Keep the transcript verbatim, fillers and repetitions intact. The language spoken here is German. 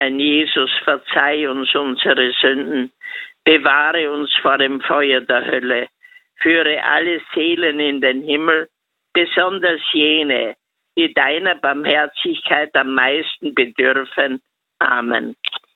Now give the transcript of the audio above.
Herr Jesus, verzeih uns unsere Sünden, bewahre uns vor dem Feuer der Hölle, führe alle Seelen in den Himmel, besonders jene, die deiner Barmherzigkeit am meisten bedürfen. Amen.